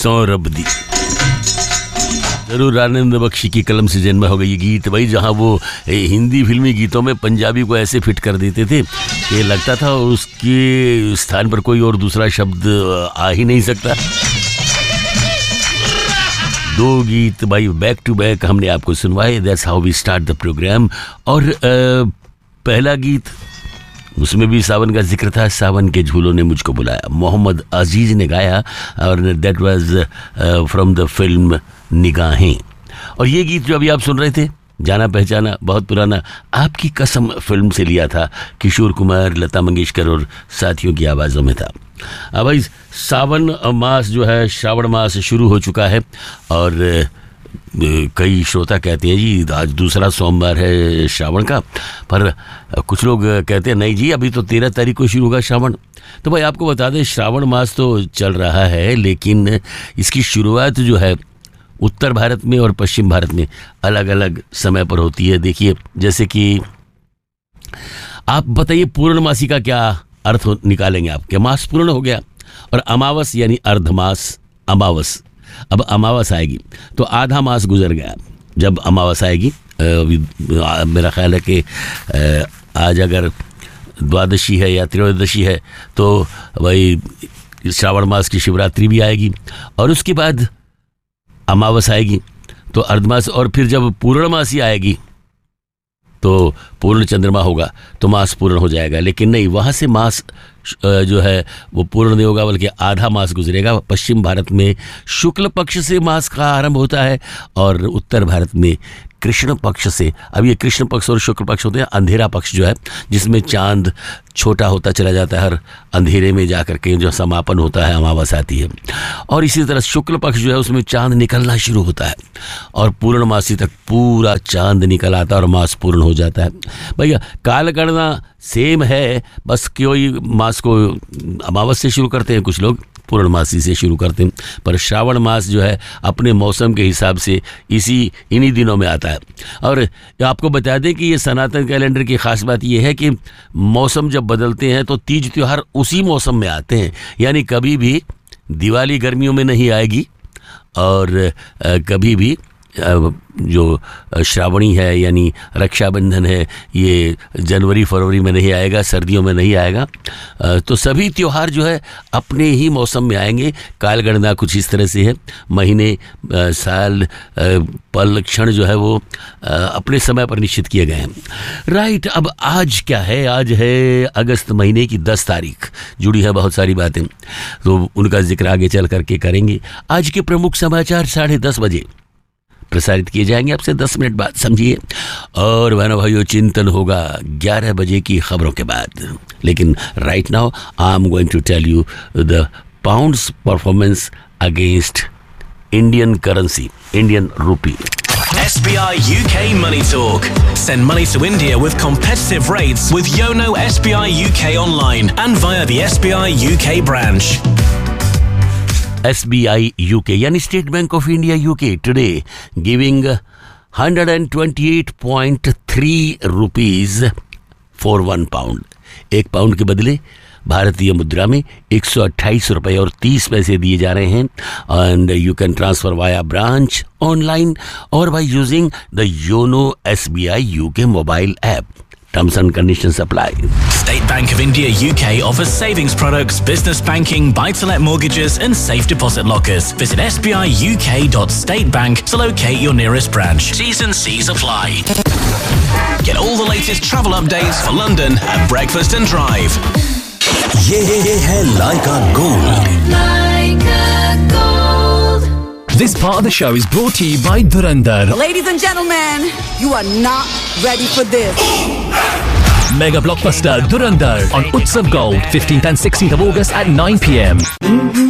सौरभदी। जरूर आनंद बख्शी की कलम से जन्मा होगा ये गीत भाई, जहां वो हिंदी फिल्मी गीतों में पंजाबी को ऐसे फिट कर देते थे कि लगता था उसके स्थान पर कोई और दूसरा शब्द आ ही नहीं सकता। दो गीत भाई बैक टू बैक हमने आपको सुनवाए। That's how we start the programme. और पहला गीत, उसमें भी सावन का जिक्र था, सावन के झूलों ने मुझको बुलाया, मोहम्मद अजीज ने गाया, और that was from the film निगाहें। और ये गीत जो अभी आप सुन रहे थे, जाना पहचाना बहुत पुराना, आपकी कसम फिल्म से लिया था, किशोर कुमार, लता मंगेशकर और साथियों की आवाज़ों में था। अब भाई सावन मास जो है, श्रावण मास शुरू हो चुका है, और कई श्रोता कहते हैं जी आज दूसरा सोमवार है श्रावण का, पर कुछ लोग कहते हैं नहीं जी अभी तो 13 तारीख को शुरू होगा श्रावण। तो भाई आपको बता दें, श्रावण मास तो चल रहा है, लेकिन इसकी शुरुआत जो है उत्तर भारत में और पश्चिम भारत में अलग अलग समय पर होती है। देखिए, जैसे कि आप बताइए पूर्णमासी का क्या अर्थ निकालेंगे आप? कि मास पूर्ण हो गया, और अमावस यानी अर्धमास, अमावस, अब अमावस आएगी तो आधा मास गुजर गया। जब अमावस आएगी, मेरा ख्याल है कि आज अगर द्वादशी है या त्रयोदशी है तो वही श्रावण मास की शिवरात्रि भी आएगी, और उसके बाद अमावस आएगी तो अर्धमास, और फिर जब पूर्णमासी आएगी तो पूर्ण चंद्रमा होगा तो मास पूर्ण हो जाएगा। लेकिन नहीं, वहाँ से मास जो है वो पूर्ण नहीं होगा, बल्कि आधा मास गुजरेगा। पश्चिम भारत में शुक्ल पक्ष से मास का आरंभ होता है, और उत्तर भारत में कृष्ण पक्ष से। अब ये कृष्ण पक्ष और शुक्ल पक्ष होते हैं, अंधेरा पक्ष जो है जिसमें चांद छोटा होता चला जाता है, हर अंधेरे में जाकर के जो समापन होता है अमावस आती है। और इसी तरह शुक्ल पक्ष जो है उसमें चांद निकलना शुरू होता है, और पूर्णमासी तक पूरा चांद निकल आता है और मास पूर्ण हो जाता है। भैया कालगणना सेम है, बस कोई मास को अमावस से शुरू करते हैं, कुछ लोग पूर्णमासी से शुरू करते हैं, पर श्रावण मास जो है अपने मौसम के हिसाब से इन्हीं दिनों में आता है। और आपको बता दें कि ये सनातन कैलेंडर की खास बात ये है कि मौसम जब बदलते हैं तो तीज त्योहार उसी मौसम में आते हैं, यानी कभी भी दिवाली गर्मियों में नहीं आएगी, और कभी भी जो श्रावणी है यानी रक्षाबंधन है ये जनवरी फरवरी में नहीं आएगा, सर्दियों में नहीं आएगा। तो सभी त्योहार जो है अपने ही मौसम में आएंगे। कालगणना कुछ इस तरह से है, महीने साल पल क्षण जो है वो अपने समय पर निश्चित किए गए हैं। राइट, अब आज क्या है? आज है अगस्त महीने की 10 तारीख, जुड़ी है बहुत सारी बातें, तो उनका जिक्र आगे चल करके करेंगे। आज के प्रमुख समाचार 10:30 बजे प्रसारित किए जाएंगे आपसे 10 मिनट बाद, समझिए। और बहनों भाइयों, चिंतन होगा 11 बजे की खबरों के बाद। लेकिन right now I am going to tell you the pounds performance against Indian currency, Indian rupee. SBI UK Money Talk. Send money to India with competitive rates with Yono SBI UK online and via the SBI UK branch. SBI UK यानी state bank of India UK today giving 128.3 rupees for 1 pound. 1 pound के बदले भारतीय मुद्रा में 128 रुपये और 30 पैसे दिए जा रहे हैं। And you can transfer via branch, online और by using the YONO SBI UK mobile app. Terms and conditions apply. State Bank of India UK offers savings products, business banking, buy-to-let mortgages and safe deposit lockers. Visit sbiuk.statebank to locate your nearest branch. T's and C's apply. Get all the latest travel updates for London at Breakfast and Drive. ये है Laika Gold. Laika Gold. This part of the show is brought to you by Dhurandhar. Ladies and gentlemen, you are not ready for this. Mega blockbuster Dhurandhar on Utsav Gold, 15th and 16th of August at 9 p.m.